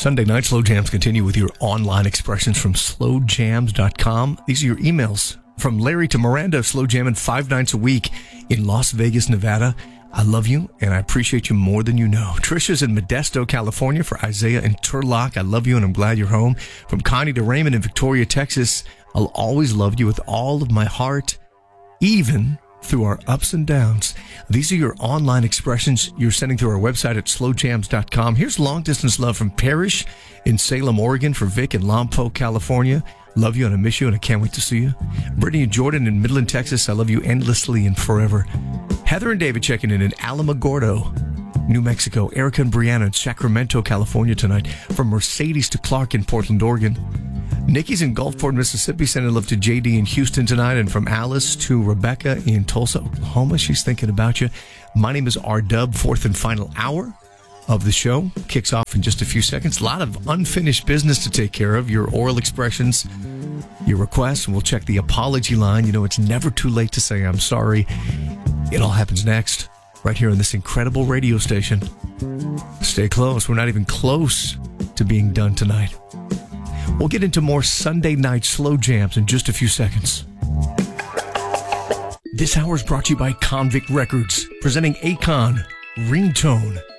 Sunday night slow jams continue with your online expressions from slowjams.com. These are your emails. From Larry to Miranda, slow jamming 5 nights a week in Las Vegas, Nevada. I love you, and I appreciate you more than you know. Trisha's in Modesto, California for Isaiah and Turlock. I love you, and I'm glad you're home. From Connie to Raymond in Victoria, Texas. I'll always love you with all of my heart, even through our ups and downs. These are your online expressions you're sending through our website at slowjams.com. Here's long distance love from Parrish in Salem, Oregon for Vic in Lompoc, California. Love you and I miss you and I can't wait to see you. Brittany and Jordan in Midland, Texas. I love you endlessly and forever. Heather and David checking in Alamogordo, New Mexico. Erica and Brianna in Sacramento, California tonight. From Mercedes to Clark in Portland, Oregon. Nikki's in Gulfport, Mississippi, sending love to JD in Houston tonight. And from Alice to Rebecca in Tulsa, Oklahoma. She's thinking about you. My name is R-Dub. Fourth and final hour of the show kicks off in just a few seconds. A lot of unfinished business to take care of. Your oral expressions, your requests, and we'll check the apology line. You know, it's never too late to say I'm sorry. It all happens next, right here on this incredible radio station. Stay close. We're not even close to being done tonight. We'll get into more Sunday night slow jams in just a few seconds. This hour is brought to you by Convict Records, presenting Akon, Ringtone.